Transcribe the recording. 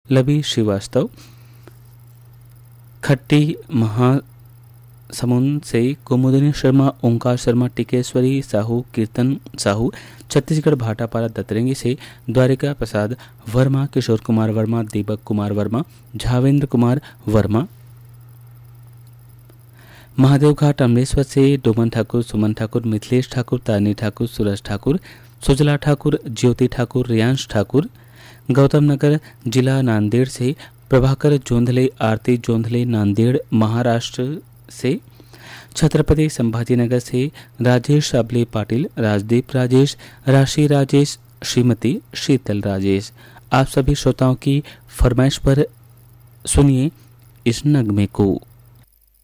लवी श्रीवास्तव, खट्टी महासमुंद से कुमुदिनी शर्मा, ओंकार शर्मा, टिकेश्वरी साहू, कीर्तन साहू, छत्तीसगढ़ भाटापारा दतरंगी से द्वारिका प्रसाद वर्मा, किशोर कुमार वर्मा, दीपक कुमार वर्मा, झावेंद्र कुमार वर्मा, महादेवघाट अमलेश्वर से डोमन ठाकुर, सुमन ठाकुर, मिथिलेश ठाकुर, तारनी ठाकुर, सूरज ठाकुर, सुजला ठाकुर, ज्योति ठाकुर, रियांश ठाकुर, गौतम नगर जिला नांदेड़ से प्रभाकर जोंधले, आरती जोंधले, नांदेड़ महाराष्ट्र से छत्रपति संभाजीनगर से राजेश अबले पाटिल, राजदीप राजेश, राशि राजेश, श्रीमती शीतल राजेश। आप सभी श्रोताओं की फरमाइश पर सुनिए इस नगमे को।